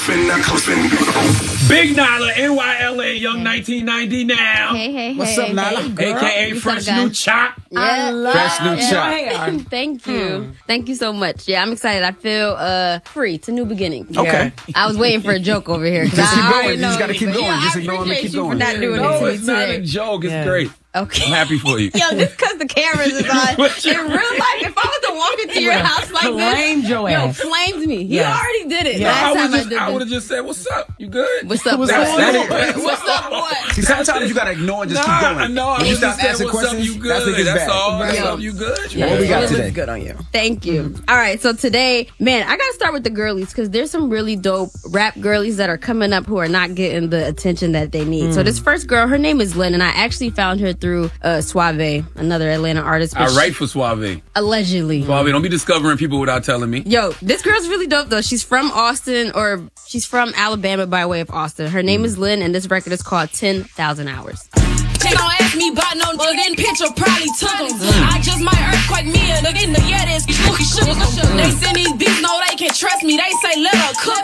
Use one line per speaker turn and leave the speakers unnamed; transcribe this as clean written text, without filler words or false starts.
Big Nyla, NYLA, Young 1990 now.
Hey.
What's up, Nyla?
Hey,
AKA Fresh New Chop.
Fresh New Chop.
Thank you. Thank you so much. Yeah, I'm excited. I feel free. It's a new beginning.
Okay.
I was waiting for a joke over here.
Just keep
I
going.
already
You just
know
got to keep
everything.
going. Just
I
ignore him and keep
appreciate you
going.
for not doing
No,
it to me
it's not
today.
a joke. It's great.
Okay.
I'm happy for you.
Yo, just because the cameras is on. In real life, if I was to walk into your house like
Flamed
this,
your ass.
flamed me.
Yes.
You already did it.
Yeah.
Last time I
I would
did
have just said, "What's up? You good?"
this. What's up, boy?
That is.
What's up, boy?
See, sometimes you got to ignore and just keep going.
No, I
When you
was
stop
just saying,
asking
"What's up?
questions,
You good?"
that's when it gets
That's
bad.
all. What's
Yo.
up? You good?
Yeah.
What we got
It
today?
looks good on you.
Thank you. All right, so today, man, I gotta start with the girlies because there's some really dope rap girlies that are coming up who are not getting the attention that they need. So this first girl, her name is Lynn, and I actually found her through Suave, another Atlanta artist.
I write for Suave.
Allegedly.
Suave, don't be discovering people without telling me.
Yo, this girl's really dope though. She's from Austin, or she's from Alabama by way of Austin. Her name is Lynn, and this record is called 10,000 Hours.
They gon' ask me about no nigga, then picture probably took him. I